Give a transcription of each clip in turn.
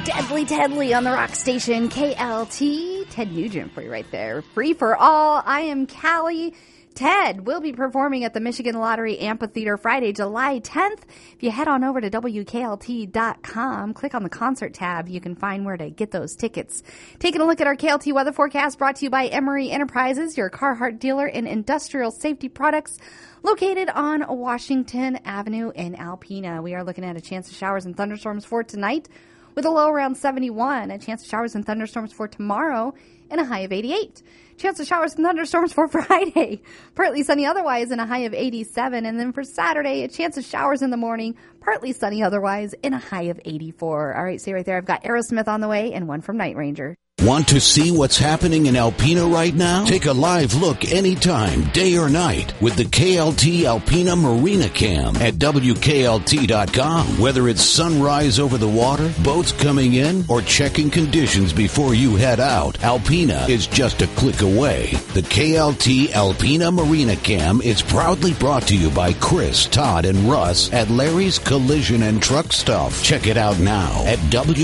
Deadly Tedley on the rock station, KLT. Ted Nugent for you right there. Free for all. I am Callie. Ted will be performing at the Michigan Lottery Amphitheater Friday, July 10th. If you head on over to WKLT.com, click on the concert tab, you can find where to get those tickets. Taking a look at our KLT weather forecast brought to you by Emery Enterprises, your Carhartt dealer in industrial safety products, located on Washington Avenue in Alpena. We are looking at a chance of showers and thunderstorms for tonight with a low around 71, a chance of showers and thunderstorms for tomorrow and a high of 88. Chance of showers and thunderstorms for Friday. Partly sunny otherwise and a high of 87. And then for Saturday, a chance of showers in the morning. Partly sunny otherwise and a high of 84. All right, see right there, I've got Aerosmith on the way and one from Night Ranger. Want to see what's happening in Alpena right now? Take a live look anytime, day or night, with the KLT Alpena Marina Cam at WKLT.com. Whether it's sunrise over the water, boats coming in, or checking conditions before you head out, Alpena is just a click away. The KLT Alpena Marina Cam is proudly brought to you by Chris, Todd, and Russ at Larry's Collision and Truck Stuff. Check it out now at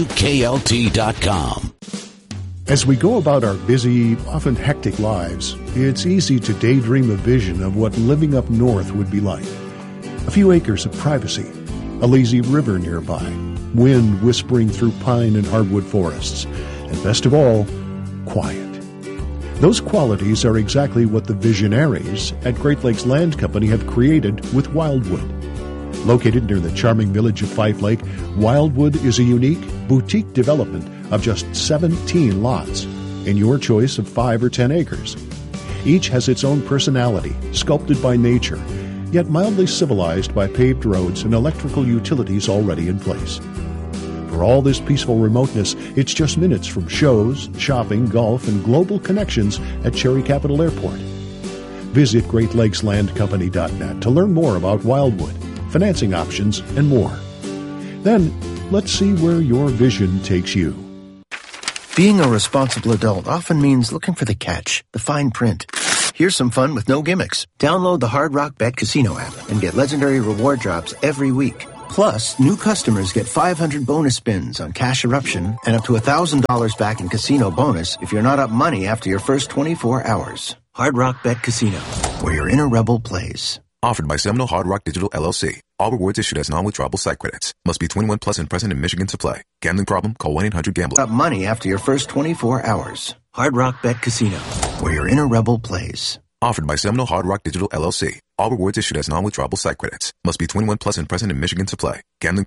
WKLT.com. As we go about our busy, often hectic lives, it's easy to daydream a vision of what living up north would be like. A few acres of privacy, a lazy river nearby, wind whispering through pine and hardwood forests, and best of all, quiet. Those qualities are exactly what the visionaries at Great Lakes Land Company have created with Wildwood. Located near the charming village of Fife Lake, Wildwood is a unique, boutique development of just 17 lots, in your choice of 5 or 10 acres. Each has its own personality, sculpted by nature, yet mildly civilized by paved roads and electrical utilities already in place. For all this peaceful remoteness, it's just minutes from shows, shopping, golf, and global connections at Cherry Capital Airport. Visit GreatLakesLandCompany.net to learn more about Wildwood, financing options, and more. Then, let's see where your vision takes you. Being a responsible adult often means looking for the catch, the fine print. Here's some fun with no gimmicks. Download the Hard Rock Bet Casino app and get legendary reward drops every week. Plus, new customers get 500 bonus spins on Cash Eruption and up to $1,000 back in casino bonus if you're not up money after your first 24 hours. Hard Rock Bet Casino, where your inner rebel plays. Offered by Seminole Hard Rock Digital LLC. All rewards issued as non-withdrawable site credits. Must be 21 plus and present in Michigan to play. Gambling problem? Call 1-800-GAMBLER. Up money after your first 24 hours. Hard Rock Bet Casino, where your inner rebel plays. Offered by Seminole Hard Rock Digital LLC. All rewards issued as non-withdrawable site credits. Must be 21 plus and present in Michigan to play. Gambling